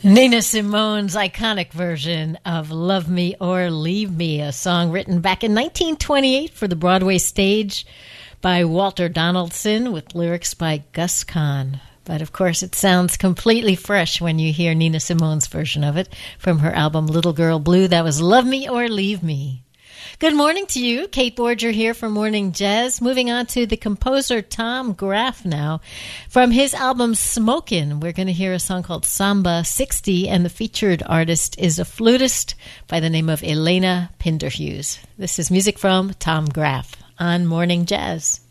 Nina Simone's iconic version of Love Me or Leave Me, a song written back in 1928 for the Broadway stage by Walter Donaldson with lyrics by Gus Kahn. But of course it sounds completely fresh when you hear Nina Simone's version of it from her album Little Girl Blue. That was Love Me or Leave Me. Good morning to you. Kate Borger here for Morning Jazz. Moving on to the composer Tom Graff now. From his album Smokin', we're going to hear a song called Samba 60, and the featured artist is a flutist by the name of Elena Pinderhughes. This is music from Tom Graff on Morning Jazz.